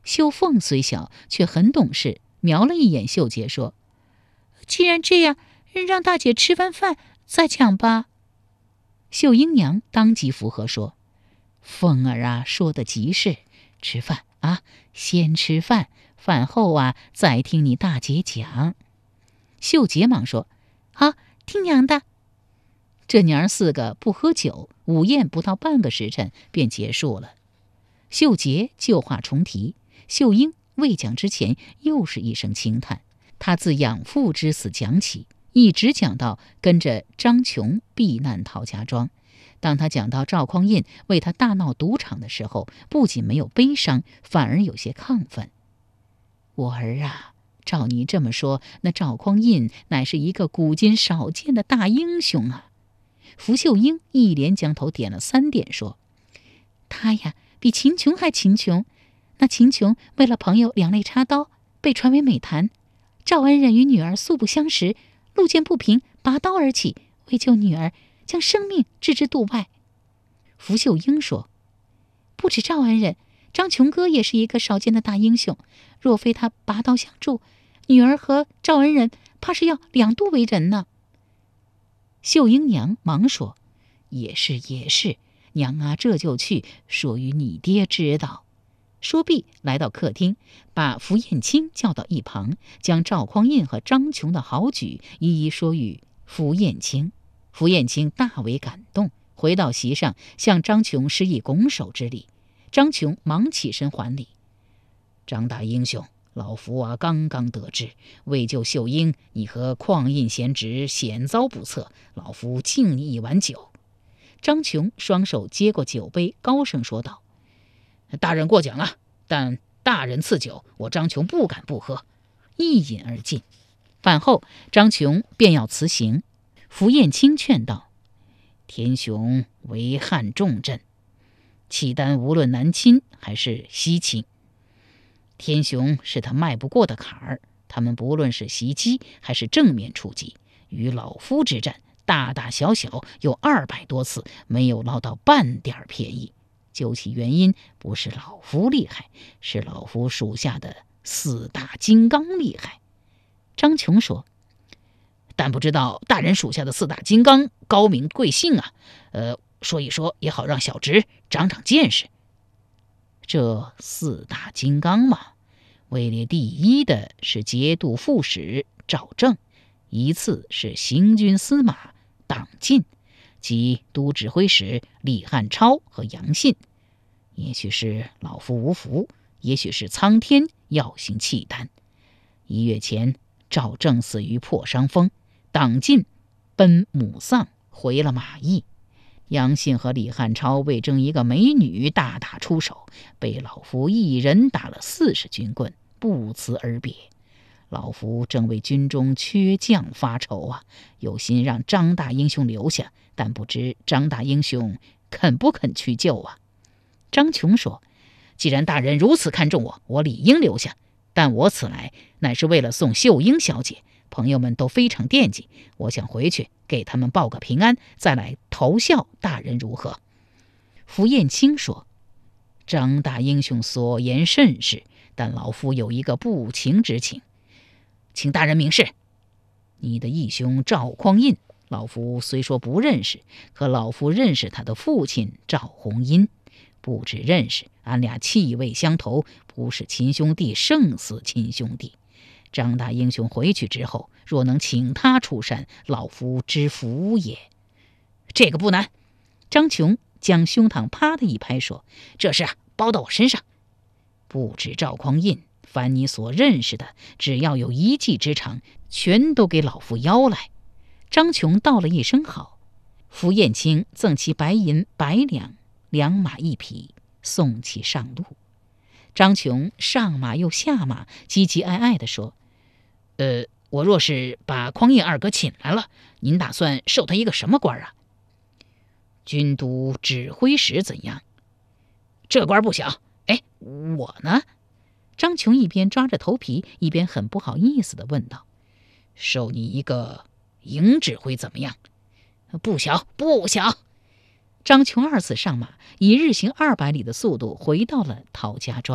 秀凤虽小，却很懂事，瞄了一眼秀杰，说：“既然这样，让大姐吃完饭再讲吧。”秀英娘当即附和说：“凤儿啊，说的极是，吃饭啊，先吃饭，饭后啊再听你大姐讲。”秀杰忙说：“好，听娘的。”这娘儿四个不喝酒，午宴不到半个时辰便结束了。秀杰旧话重提，秀英未讲之前又是一声轻叹。他自养父之死讲起，一直讲到跟着张琼避难陶家庄。当他讲到赵匡胤为他大闹赌场的时候，不仅没有悲伤，反而有些亢奋。我儿啊，照你这么说，那赵匡胤乃是一个古今少见的大英雄啊！福秀英一连将头点了3点，说：“他呀，比秦琼还秦琼。那秦琼为了朋友两肋插刀，被传为美谈；赵恩人与女儿素不相识，路见不平，拔刀而起，为救女儿，将生命置之度外。”福秀英说：“不止赵恩人，张琼哥也是一个少见的大英雄。若非他拔刀相助，女儿和赵恩人怕是要2度为人呢。”秀英娘忙说：“也是也是，娘啊，这就去说与你爹知道。”说毕，来到客厅，把符彦卿叫到一旁，将赵匡胤和张琼的好举一一说与符彦卿。符彦卿大为感动，回到席上向张琼施以拱手之礼。张琼忙起身还礼：“张大英雄，老夫刚刚得知，为救秀英，你和匡胤贤侄险遭不测，老夫敬你一碗酒。”张琼双手接过酒杯，高声说道：“大人过奖了，但大人赐酒，我张琼不敢不喝。”一饮而尽。饭后，张琼便要辞行。符彦卿劝道：“天雄为汉重镇，契丹无论南侵还是西侵，天雄是他迈不过的坎儿。他们不论是袭击还是正面出击，与老夫之战，大大小小有200多次，没有捞到半点便宜。究其原因，不是老夫厉害，是老夫属下的4大金刚厉害。”张琼说：“但不知道大人属下的4大金刚高明贵姓啊？说一说也好让小侄长长见识。”这4大金刚嘛，位列第1的是节度副使赵正，依次是行军司马党进及都指挥使李汉超和杨信。也许是老夫无福，也许是苍天要行契丹。1月前，赵正死于破伤风，党进奔母丧回了马邑。杨信和李汉超为争一个美女大打出手，被老夫一人打了40军棍，不辞而别。老夫正为军中缺将发愁啊，有心让张大英雄留下，但不知张大英雄肯不肯去救啊？张琼说：“既然大人如此看重我，我理应留下。但我此来乃是为了送秀英小姐，朋友们都非常惦记，我想回去给他们报个平安，再来投效大人如何？”符彦卿说：“张大英雄所言甚是，但老夫有一个不情之请，请大人明示。你的义兄赵匡胤，老夫虽说不认识，可老夫认识他的父亲赵弘殷。不只认识，俺俩气味相投，不是亲兄弟胜似亲兄弟。张大英雄回去之后，若能请他出山，老夫之福也。”“这个不难。”张琼将胸膛啪的一拍说：“这事包到我身上。不止赵匡胤，凡你所认识的，只要有一技之长，全都给老夫邀来。”张琼道了一声好。符彦卿赠其白银100两，2马1匹，送其上路。张琼上马又下马，唧唧挨挨地说：“我若是把匡胤二哥请来了，您打算授他一个什么官啊？”“军都指挥使怎样？”“这官不小。我呢？”张琼一边抓着头皮，一边很不好意思地问道：“授你一个营指挥怎么样？”“不小，不小。”张琼2次上马，以日行200里的速度回到了陶家庄。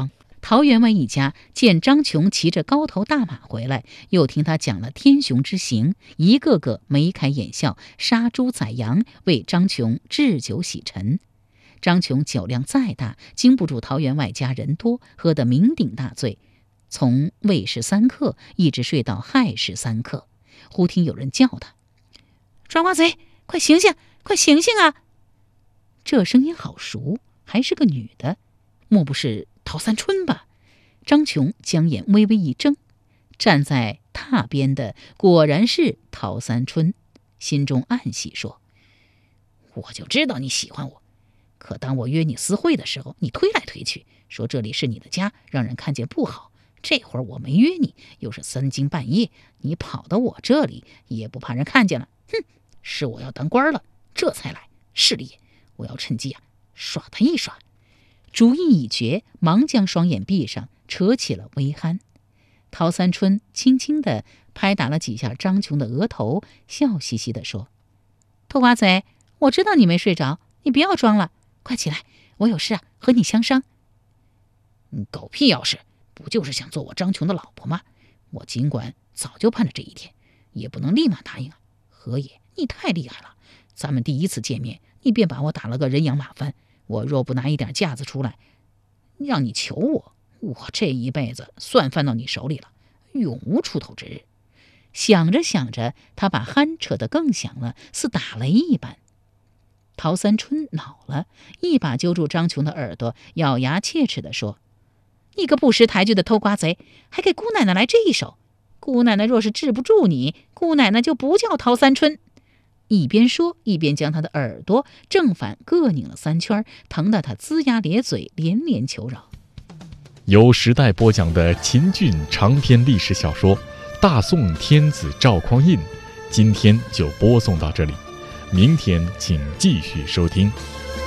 陶员外一家见张琼骑着高头大马回来，又听他讲了天雄之行，一个个眉开眼笑，杀猪宰羊，为张琼置酒洗尘。张琼酒量再大，经不住陶员外家人多，喝得酩酊大醉，从未时3刻一直睡到亥时3刻。忽听有人叫他：“抓瓜贼，快醒醒，快醒醒啊！”这声音好熟，还是个女的，莫不是陶三春吧？张琼将眼微微一睁，站在榻边的果然是陶三春，心中暗喜说：“我就知道你喜欢我，可当我约你私会的时候，你推来推去，说这里是你的家，让人看见不好。这会儿我没约你，又是3更半夜，你跑到我这里，也不怕人看见了。哼，是我要当官了，这才来，是理也。我要趁机耍他一耍。”主意已决，忙将双眼闭上，扯起了微鼾。陶三春轻轻地拍打了几下张琼的额头，笑嘻嘻地说：“偷瓜贼，我知道你没睡着，你不要装了，快起来，我有事和你相商。”“狗屁要事，不就是想做我张琼的老婆吗？我尽管早就盼着这一天，也不能立马答应啊。何爷，你太厉害了，咱们第一次见面，你便把我打了个人仰马翻。我若不拿一点架子出来，让你求我，我这一辈子算翻到你手里了，永无出头之日。”想着想着，他把鼾扯得更响了，似打雷一般。陶三春恼了，一把揪住张琼的耳朵，咬牙切齿地说：“你个不识抬举的偷瓜贼，还给姑奶奶来这一手！姑奶奶若是治不住你，姑奶奶就不叫陶三春。”一边说，一边将他的耳朵正反各拧了3圈，疼得他龇牙咧嘴，连连求饶。 由时代播讲的秦俊长篇历史小说《大宋天子赵匡胤》，今天就播送到这里，明天请继续收听。